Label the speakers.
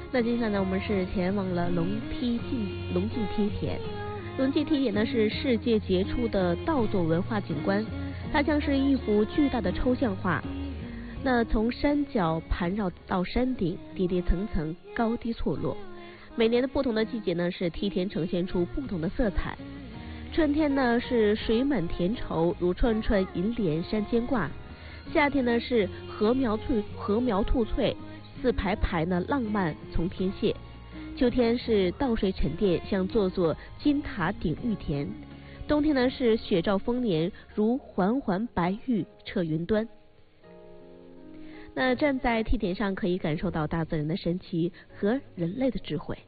Speaker 1: 那接下来呢，我们是前往了龙境梯田。龙境梯田呢是世界杰出的稻作文化景观，它像是一幅巨大的抽象画。那从山脚盘绕到山顶，叠叠层层，高低错落。每年的不同的季节呢，是梯田呈现出不同的色彩。春天呢是水满田畴，如串串银莲山间挂；夏天呢是禾苗吐翠，似排排呢浪漫从天泻；秋天是稻水沉淀，像座座金塔顶玉田；冬天呢是雪兆丰年，如缓缓白玉彻云端。那站在梯田上，可以感受到大自然的神奇和人类的智慧。